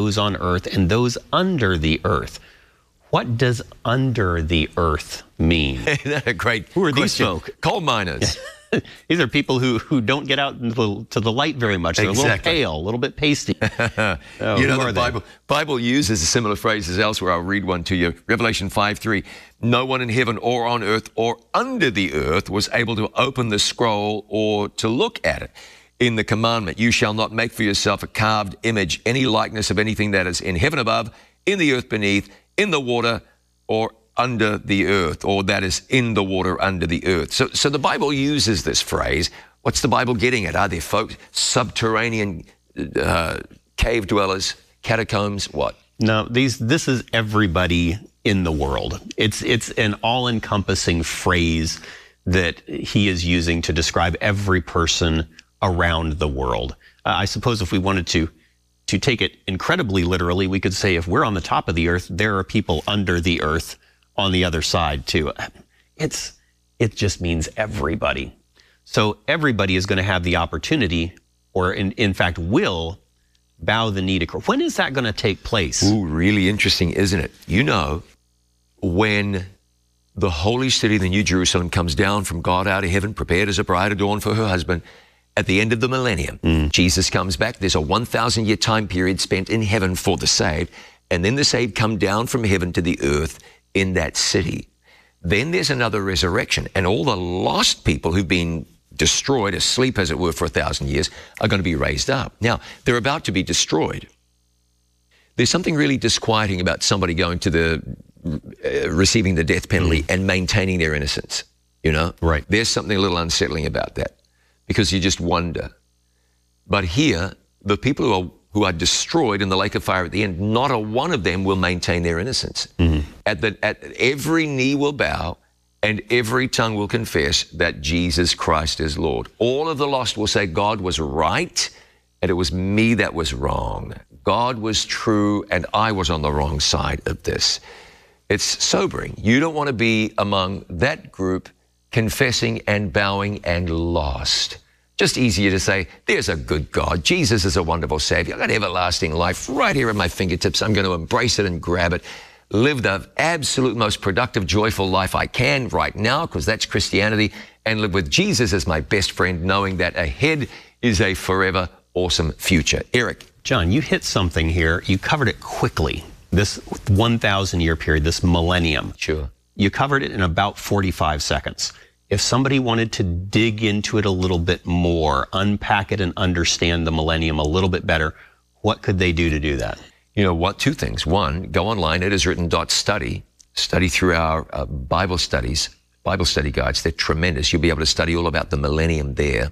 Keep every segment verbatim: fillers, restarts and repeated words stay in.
those on earth and those under the earth. What does under the earth mean? That's a great Who are question. these folk? Coal miners. These are people who, who don't get out into the, to the light very much. They're Exactly. a little pale, a little bit pasty. Oh, you know, who the are they? Bible, Bible uses a similar phrases elsewhere. I'll read one to you. Revelation five three. No one in heaven or on earth or under the earth was able to open the scroll or to look at it. In the commandment, you shall not make for yourself a carved image, any likeness of anything that is in heaven above, in the earth beneath, in the water, or under the earth, or that is in the water under the earth. So, so the Bible uses this phrase. What's the Bible getting at? Are there folks, subterranean uh, cave dwellers, catacombs, what? No, these. This is everybody in the world. It's it's an all-encompassing phrase that he is using to describe every person around the world. Uh, I suppose if we wanted to to take it incredibly literally, we could say if we're on the top of the earth, there are people under the earth on the other side too. It's it just means everybody. So everybody is going to have the opportunity, or in, in fact will, bow the knee to Christ. When is that going to take place? Ooh, really interesting, isn't it? You know, when the holy city, the New Jerusalem, comes down from God out of heaven, prepared as a bride adorned for her husband, at the end of the millennium, mm. Jesus comes back. There's a one thousand year time period spent in heaven for the saved, and then the saved come down from heaven to the earth in that city. Then there's another resurrection, and all the lost people who've been destroyed, asleep as it were, for a thousand years, are going to be raised up. Now, they're about to be destroyed. There's something really disquieting about somebody going to the, uh, receiving the death penalty mm. and maintaining their innocence, you know? Right. There's something a little unsettling about that, because you just wonder. But here, the people who are who are destroyed in the lake of fire at the end, not a one of them will maintain their innocence. Mm-hmm. At the, at every knee will bow, and every tongue will confess that Jesus Christ is Lord. All of the lost will say, God was right, and it was me that was wrong. God was true, and I was on the wrong side of this. It's sobering. You don't want to be among that group confessing and bowing and lost. Just easier to say, there's a good God. Jesus is a wonderful Savior. I've got everlasting life right here at my fingertips. I'm going to embrace it and grab it. Live the absolute most productive, joyful life I can right now, because that's Christianity, and live with Jesus as my best friend, knowing that ahead is a forever awesome future. Eric. John, you hit something here. You covered it quickly. This one thousand year period, this millennium. Sure. You covered it in about forty-five seconds. If somebody wanted to dig into it a little bit more, unpack it and understand the millennium a little bit better, what could they do to do that? You know what? Two things. One, go online, it is written dot study. Study through our uh, Bible studies, Bible study guides. They're tremendous. You'll be able to study all about the millennium there.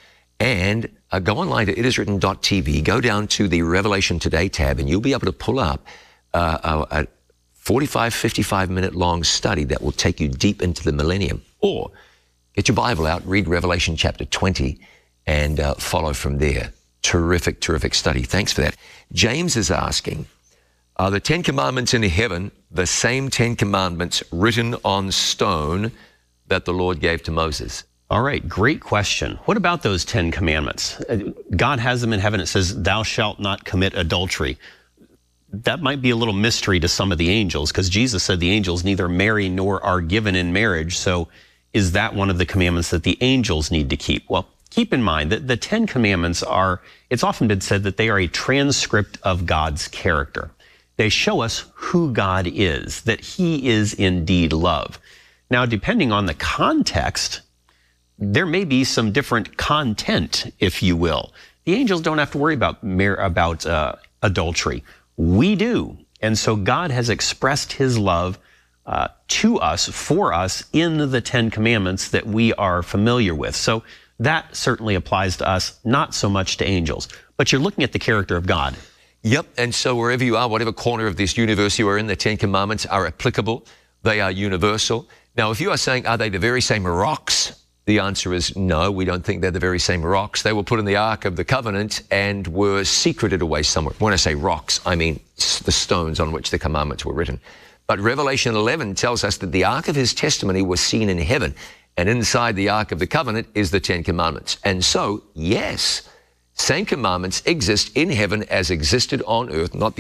And uh, go online to it is written dot t v. Go down to the Revelation Today tab, and you'll be able to pull up uh, a, a forty-five, fifty-five minute long study that will take you deep into the millennium. Or get your Bible out, read Revelation chapter twenty, and uh, follow from there. Terrific, terrific study. Thanks for that. James is asking, are the Ten Commandments in heaven the same Ten Commandments written on stone that the Lord gave to Moses? All right, great question. What about those Ten Commandments? God has them in heaven. It says, thou shalt not commit adultery. That might be a little mystery to some of the angels, because Jesus said the angels neither marry nor are given in marriage. So is that one of the commandments that the angels need to keep? Well, keep in mind that the Ten Commandments are, it's often been said that they are a transcript of God's character. They show us who God is, that he is indeed love. Now, depending on the context, there may be some different content, if you will. The angels don't have to worry about, about uh, adultery. We do. And so God has expressed his love uh, to us, for us, in the Ten Commandments that we are familiar with. So that certainly applies to us, not so much to angels. But you're looking at the character of God. Yep, and so wherever you are, whatever corner of this universe you are in, the Ten Commandments are applicable. They are universal. Now, if you are saying, are they the very same rocks? The answer is no, we don't think they're the very same rocks. They were put in the Ark of the Covenant and were secreted away somewhere. When I say rocks, I mean the stones on which the commandments were written. But Revelation eleven tells us that the Ark of his testimony was seen in heaven, and inside the Ark of the Covenant is the Ten Commandments. And so, yes, same commandments exist in heaven as existed on earth, not the